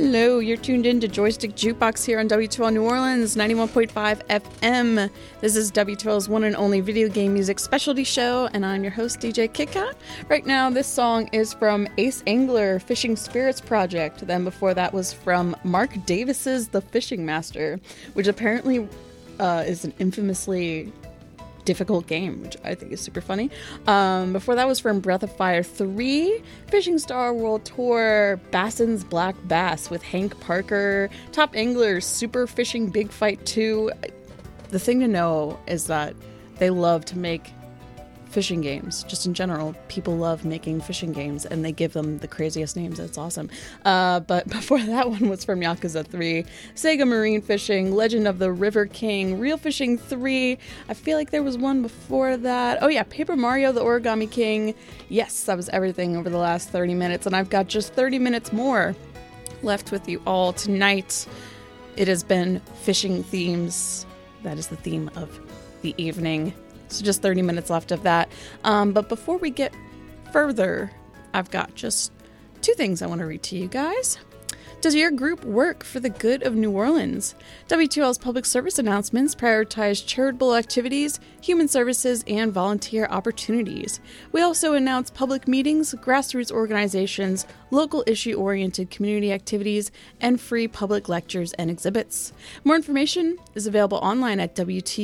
Hello, you're tuned in to Joystick Jukebox here on W2L New Orleans, 91.5 FM. This is W2L's one and only video game music specialty show, and I'm your host, DJ KitKat. Right now, this song is from Ace Angler, Fishing Spirits Project. Then before that was from Mark Davis's The Fishing Master, which apparently is an infamously difficult game, which I think is super funny. Before that was from Breath of Fire 3, Fishing Star World Tour, Basson's Black Bass with Hank Parker, Top Anglers, Super Fishing Big Fight 2. The thing to know is that they love to make fishing games. Just in general, people love making fishing games, and they give them the craziest names. It's awesome. But before that one was from Yakuza 3, Sega Marine Fishing, Legend of the River King, Real Fishing 3. I feel like there was one before that. Oh yeah, Paper Mario, the Origami King. Yes, that was everything over the last 30 minutes, and I've got just 30 minutes more left with you all tonight. It has been fishing themes. That is the theme of the evening. So just 30 minutes left of that. But before we get further, I've got just two things I want to read to you guys. Does your group work for the good of New Orleans? W2L's public service announcements prioritize charitable activities, human services, and volunteer opportunities. We also announce public meetings, grassroots organizations, local issue-oriented community activities, and free public lectures and exhibits. More information is available online at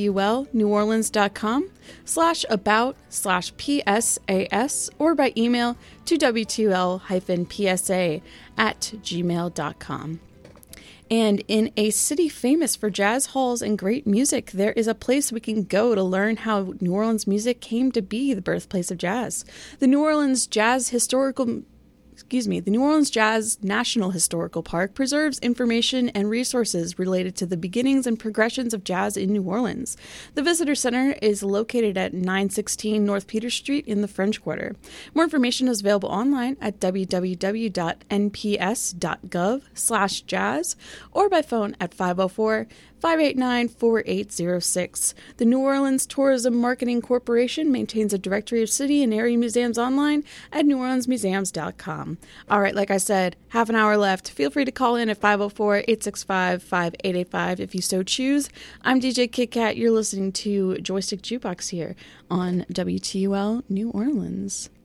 WTULneworleans.com/about/PSAS or by email to WTL-PSA@gmail.com. And in a city famous for jazz halls and great music, there is a place we can go to learn how New Orleans music came to be the birthplace of jazz. The New Orleans Jazz National Historical Park preserves information and resources related to the beginnings and progressions of jazz in New Orleans. The Visitor Center is located at 916 North Peter Street in the French Quarter. More information is available online at www.nps.gov/jazz or by phone at 504-589-4806. The New Orleans Tourism Marketing Corporation maintains a directory of city and area museums online at neworleansmuseums.com. All right, like I said, half an hour left. Feel free to call in at 504-865-5885 if you so choose. I'm DJ KitKat. You're listening to Joystick Jukebox here on WTUL New Orleans.